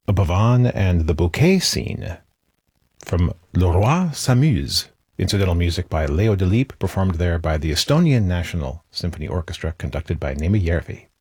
Bhavan and the Bouquet Scene from Le Roi s'amuse. Incidental music by Leo Delibes, performed there by the Estonian National Symphony Orchestra, conducted by Neeme Järvi.